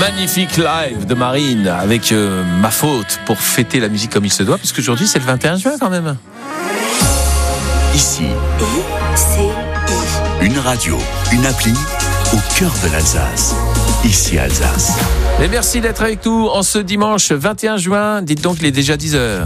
Magnifique live de Marine avec Ma Faute pour fêter la musique comme il se doit, puisque aujourd'hui c'est le 21 juin quand même. Ici, une radio, une appli au cœur de l'Alsace. Ici Alsace. Et merci d'être avec nous en ce dimanche 21 juin. Dites donc, il est déjà 10h.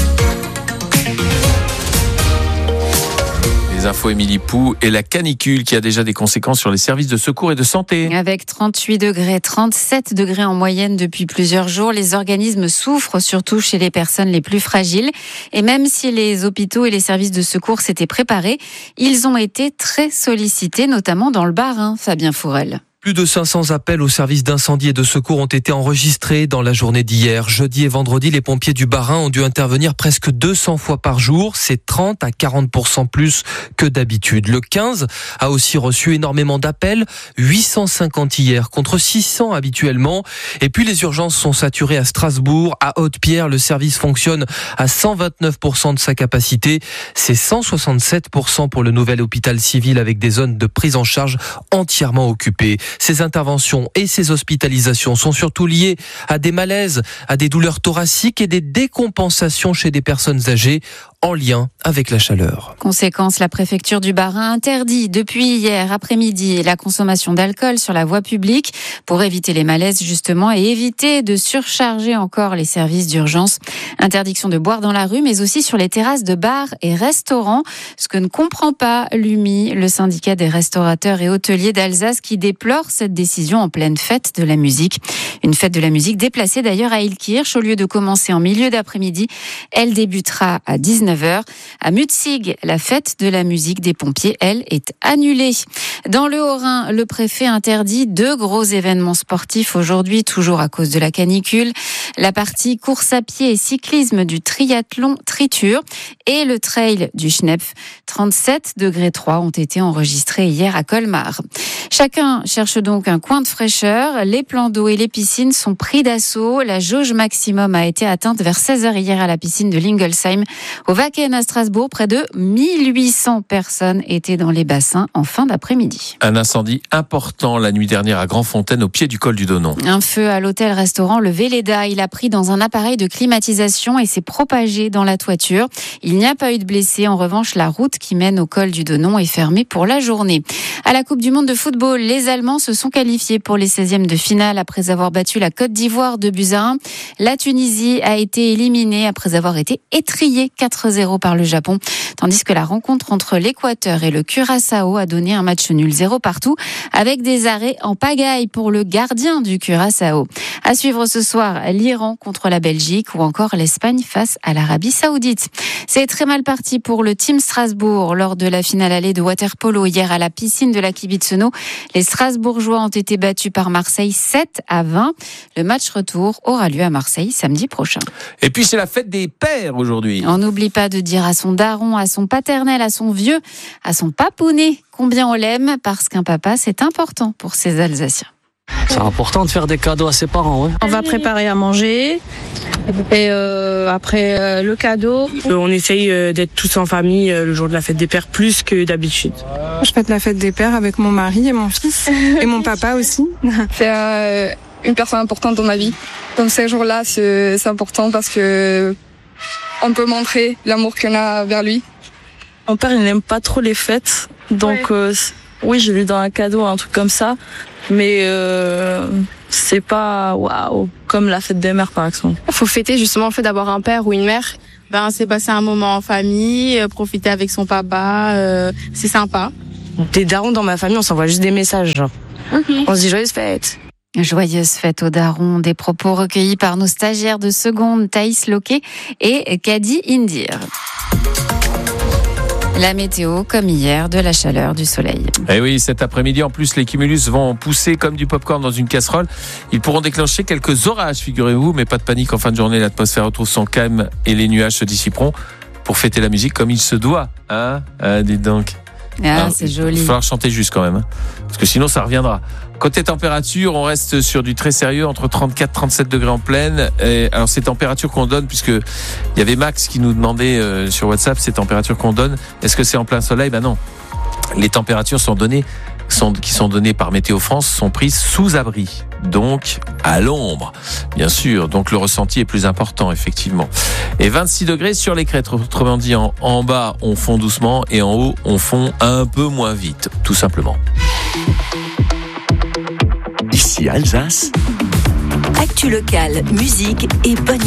Les infos Émilie Pou et la canicule qui a déjà des conséquences sur les services de secours et de santé. Avec 38 degrés, 37 degrés en moyenne depuis plusieurs jours, les organismes souffrent, surtout chez les personnes les plus fragiles. Et même si les hôpitaux et les services de secours s'étaient préparés, ils ont été très sollicités, notamment dans le Bas-Rhin, Fabien Fourel. Plus de 500 appels aux services d'incendie et de secours ont été enregistrés dans la journée d'hier. Jeudi et vendredi, les pompiers du Bas-Rhin ont dû intervenir presque 200 fois par jour. C'est 30 à 40% plus que d'habitude. Le 15 a aussi reçu énormément d'appels, 850 hier contre 600 habituellement. Et puis les urgences sont saturées à Strasbourg. À Haute-Pierre, le service fonctionne à 129% de sa capacité. C'est 167% pour le nouvel hôpital civil avec des zones de prise en charge entièrement occupées. Ces interventions et ces hospitalisations sont surtout liées à des malaises, à des douleurs thoraciques et des décompensations chez des personnes âgées en lien avec la chaleur. Conséquence, la préfecture du Bas-Rhin interdit depuis hier après-midi la consommation d'alcool sur la voie publique pour éviter les malaises justement et éviter de surcharger encore les services d'urgence. Interdiction de boire dans la rue mais aussi sur les terrasses de bars et restaurants. Ce que ne comprend pas l'UMI, le syndicat des restaurateurs et hôteliers d'Alsace qui déplore cette décision en pleine fête de la musique. Une fête de la musique déplacée d'ailleurs à Ilkirch au lieu de commencer en milieu d'après-midi. Elle débutera à 19h. À Mutzig, la fête de la musique des pompiers, elle, est annulée. Dans le Haut-Rhin, le préfet interdit 2 gros événements sportifs aujourd'hui, toujours à cause de la canicule. La partie course à pied et cyclisme du triathlon Tritur et le trail du Schnepf. 37 degrés 3 ont été enregistrés hier à Colmar. Chacun cherche donc un coin de fraîcheur. Les plans d'eau et les piscines sont pris d'assaut. La jauge maximum a été atteinte vers 16h hier à la piscine de Lingelsheim. Au Wacken à Strasbourg, près de 1800 personnes étaient dans les bassins en fin d'après-midi. Un incendie important la nuit dernière à Grandfontaine, au pied du col du Donon. Un feu à l'hôtel-restaurant Le Véleda. Il a pris dans un appareil de climatisation et s'est propagé dans la toiture. Il n'y a pas eu de blessés. En revanche, la route qui mène au col du Donon est fermée pour la journée. À la Coupe du Monde de football, les Allemands se sont qualifiés pour les 16e de finale après avoir battu la Côte d'Ivoire 2-1. La Tunisie a été éliminée après avoir été étrillée 4-0 par le Japon, tandis que la rencontre entre l'Équateur et le Curaçao a donné un match nul 0 partout, avec des arrêts en pagaille pour le gardien du Curaçao. À suivre ce soir, l'Iran contre la Belgique ou encore l'Espagne face à l'Arabie Saoudite. C'est très mal parti pour le Team Strasbourg lors de la finale allée de water-polo hier à la piscine de la Kibitzono. Les Strasbourgeois ont été battus par Marseille 7-20. Le match retour aura lieu à Marseille samedi prochain. Et puis c'est la fête des pères aujourd'hui. On n'oublie pas de dire à son daron, à son paternel, à son vieux, à son papounet combien on l'aime, parce qu'un papa c'est important pour ces Alsaciens. C'est important de faire des cadeaux à ses parents, ouais. On va préparer à manger et après le cadeau. On essaye d'être tous en famille le jour de la fête des pères plus que d'habitude. Je fête la fête des pères avec mon mari et mon fils et mon papa aussi. C'est une personne importante dans ma vie. Donc ces jours-là, c'est important parce que on peut montrer l'amour qu'on a vers lui. Mon père, il n'aime pas trop les fêtes, donc oui, je lui donne un cadeau, un truc comme ça. Mais c'est pas waouh comme la fête des mères par exemple. Il faut fêter justement le fait d'avoir un père ou une mère. C'est passer un moment en famille, profiter avec son papa, c'est sympa. Des darons dans ma famille, on s'envoie juste des messages genre. On se dit joyeuse fête. Joyeuse fête aux darons, des propos recueillis par nos stagiaires de seconde, Thaïs Loquet et Kadi Indir. La météo, comme hier, de la chaleur, du soleil. Et oui, cet après-midi, en plus, les cumulus vont pousser comme du popcorn dans une casserole. Ils pourront déclencher quelques orages, figurez-vous, mais pas de panique. En fin de journée, l'atmosphère retrouve son calme et les nuages se dissiperont pour fêter la musique comme il se doit. Dites donc. C'est joli. Il va falloir chanter juste quand même, parce que sinon ça reviendra. Côté température, on reste sur du très sérieux, entre 34 et 37 degrés en pleine. Et alors ces températures qu'on donne, puisque il y avait Max qui nous demandait sur WhatsApp ces températures qu'on donne, est-ce que c'est en plein soleil ? Ben non. Les températures sont données qui sont données par Météo France sont prises sous abri. Donc, à l'ombre, bien sûr. Donc, le ressenti est plus important, effectivement. Et 26 degrés sur les crêtes. Autrement dit, en bas, on fond doucement et en haut, on fond un peu moins vite, tout simplement. Ici Alsace. Actu locale, musique et bonne